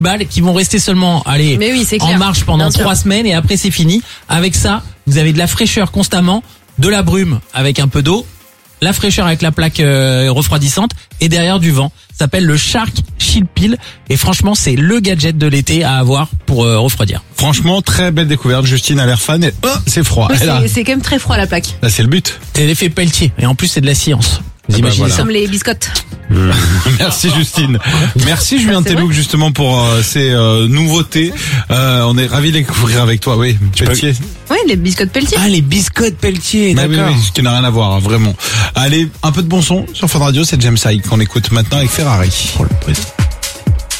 balles qui vont rester seulement, Mais oui, c'est clair. en marche pendant Bien sûr. 3 semaines et après c'est fini. Avec ça, vous avez de la fraîcheur constamment, de la brume avec un peu d'eau, la fraîcheur avec la plaque refroidissante et derrière du vent. Ça s'appelle le Shark Chill Peel et franchement c'est le gadget de l'été à avoir pour refroidir. Franchement, très belle découverte. Justine a l'air fan et c'est froid. Oui, Elle a- c'est quand même très froid la plaque. Là, c'est le but. C'est l'effet Pelletier et en plus c'est de la science. Vous Ah bah imaginez voilà. ça? Comme les biscottes. Merci Justine. Merci Julien c'est Tellouk vrai. justement pour ces nouveautés. On est ravis de les découvrir avec toi. Oui, Pelletier. Ouais, les biscottes Pelletier. Ah, les biscottes Pelletier, Bah oui, d'accord. oui, ce qui n'a rien à voir, hein, vraiment. Allez, un peu de bon son sur Fun Radio, c'est James Hyde qu'on écoute maintenant avec Ferrari. Pour le plaisir.